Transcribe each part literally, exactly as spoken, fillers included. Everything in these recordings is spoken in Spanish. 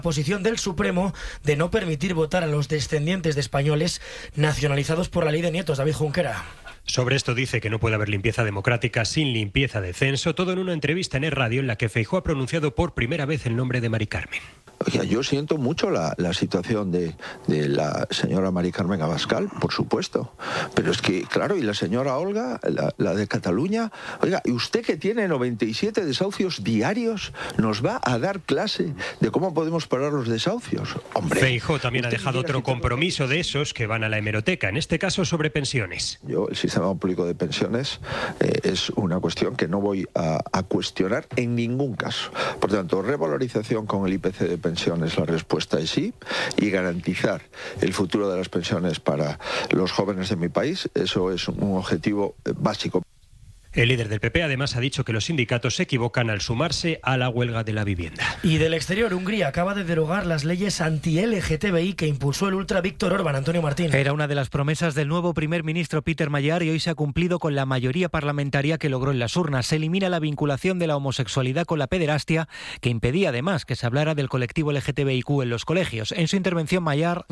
Posición del Supremo de no permitir votar a los descendientes de españoles nacionalizados por la ley de nietos. David Junquera. Sobre esto dice que no puede haber limpieza democrática sin limpieza de censo, todo en una entrevista en Es Radio en la que Feijóo ha pronunciado por primera vez el nombre de Mari Carmen. Oiga, yo siento mucho la, la situación de, de la señora Mari Carmen Abascal, por supuesto. Pero es que, claro, y la señora Olga, la, la de Cataluña, oiga, ¿y usted que tiene noventa y siete desahucios diarios nos va a dar clase de cómo podemos parar los desahucios? Hombre. Feijóo también ha dejado otro compromiso de esos que van a la hemeroteca, en este caso sobre pensiones. Yo, el sistema público de pensiones eh, es una cuestión que no voy a, a cuestionar en ningún caso. Por tanto, revalorización con el I P C de pensiones. Pensiones, la respuesta es sí, y garantizar el futuro de las pensiones para los jóvenes de mi país, eso es un objetivo básico. El líder del P P además ha dicho que los sindicatos se equivocan al sumarse a la huelga de la vivienda. Y del exterior, Hungría acaba de derogar las leyes anti-L G T B I que impulsó el ultra Víctor Orbán. Antonio Martín. Era una de las promesas del nuevo primer ministro Peter Magyar y hoy se ha cumplido con la mayoría parlamentaria que logró en las urnas. Se elimina la vinculación de la homosexualidad con la pederastia, que impedía además que se hablara del colectivo L G T B I Q en los colegios. En su intervención, Magyar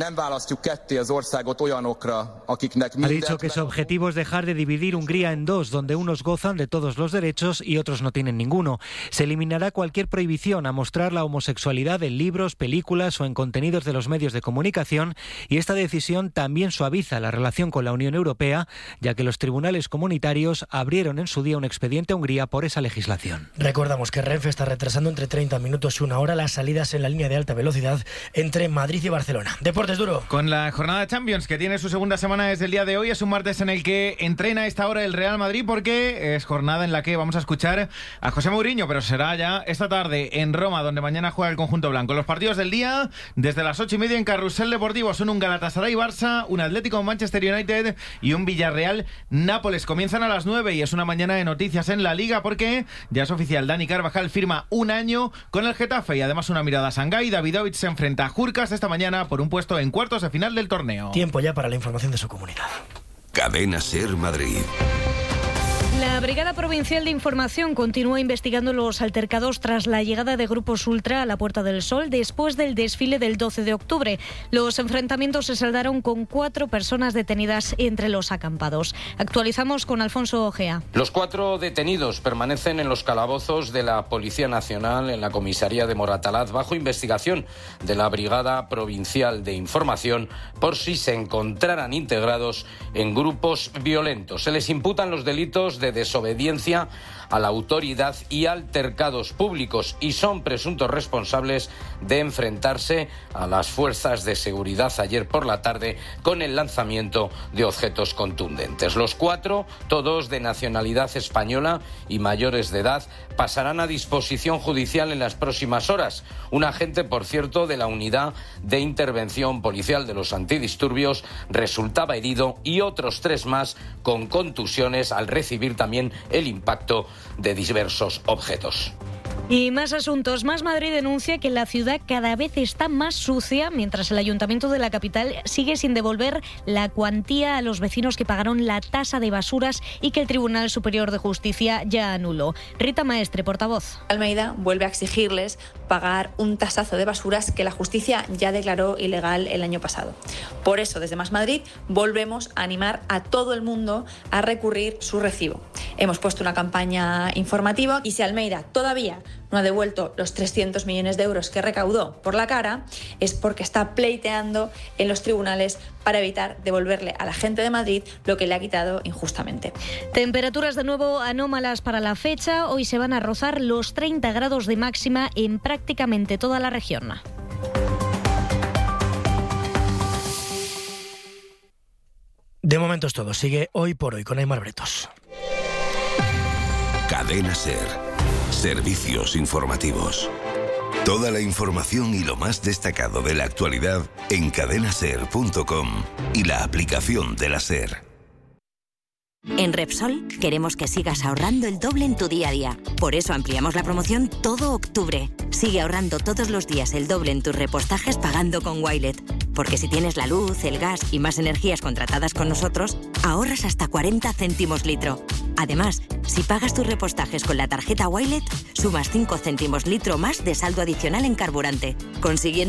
ha dicho que su objetivo es dejar de dividir Hungría en dos, donde unos gozan de todos los derechos y otros no tienen ninguno. Se eliminará cualquier prohibición a mostrar la homosexualidad en libros, películas o en contenidos de los medios de comunicación, y esta decisión también suaviza la relación con la Unión Europea, ya que los tribunales comunitarios abrieron en su día un expediente a Hungría por esa legislación. Recordamos que Renfe está retrasando entre treinta minutos y una hora las salidas en la línea de alta velocidad entre Madrid y Barcelona. Deportes Duro. Con la jornada Champions que tiene su segunda semana desde el día de hoy, es un martes en el que entrena a esta hora el Real Madrid, porque es jornada en la que vamos a escuchar a José Mourinho, pero será ya esta tarde en Roma, donde mañana juega el conjunto blanco. Los partidos del día, desde las ocho y media en Carrusel Deportivo, son un Galatasaray-Barça, un Atlético-Manchester United y un Villarreal-Nápoles. Comienzan a las nueve y es una mañana de noticias en la Liga, porque ya es oficial, Dani Carvajal firma un año con el Getafe y además una mirada a Shanghái. Davidovich se enfrenta a Jurkas esta mañana por un puesto en cuartos de final del torneo. Tiempo ya para la información de su comunidad. Cadena SER Madrid. La Brigada Provincial de Información continúa investigando los altercados tras la llegada de grupos ultra a la Puerta del Sol después del desfile del doce de octubre. Los enfrentamientos se saldaron con cuatro personas detenidas entre los acampados. Actualizamos con Alfonso Ojea. Los cuatro detenidos permanecen en los calabozos de la Policía Nacional en la comisaría de Moratalaz bajo investigación de la Brigada Provincial de Información por si se encontraran integrados en grupos violentos. Se les imputan los delitos de desobediencia a la autoridad y altercados públicos y son presuntos responsables de enfrentarse a las fuerzas de seguridad ayer por la tarde con el lanzamiento de objetos contundentes. Los cuatro, todos de nacionalidad española y mayores de edad, pasarán a disposición judicial en las próximas horas. Un agente, por cierto, de la Unidad de Intervención Policial de los Antidisturbios resultaba herido y otros tres más con contusiones al recibir también el impacto de diversos objetos. Y más asuntos. Más Madrid denuncia que la ciudad cada vez está más sucia, mientras el Ayuntamiento de la capital sigue sin devolver la cuantía a los vecinos que pagaron la tasa de basuras y que el Tribunal Superior de Justicia ya anuló. Rita Maestre, portavoz. Almeida vuelve a exigirles pagar un tasazo de basuras que la justicia ya declaró ilegal el año pasado. Por eso, desde Más Madrid, volvemos a animar a todo el mundo a recurrir su recibo. Hemos puesto una campaña informativa y si Almeida todavía no ha devuelto los trescientos millones de euros que recaudó por la cara, es porque está pleiteando en los tribunales para evitar devolverle a la gente de Madrid lo que le ha quitado injustamente. Temperaturas de nuevo anómalas para la fecha. Hoy se van a rozar los treinta grados de máxima en prácticamente toda la región. De momento es todo. Sigue Hoy por Hoy con Aymar Bretos. Cadena SER. Servicios informativos. Toda la información y lo más destacado de la actualidad en cadena ser punto com y la aplicación de la SER. En Repsol queremos que sigas ahorrando el doble en tu día a día. Por eso ampliamos la promoción todo octubre. Sigue ahorrando todos los días el doble en tus repostajes pagando con Wilet. Porque si tienes la luz, el gas y más energías contratadas con nosotros, ahorras hasta cuarenta céntimos litro. Además, si pagas tus repostajes con la tarjeta Wilet, sumas cinco céntimos litro más de saldo adicional en carburante, consiguiendo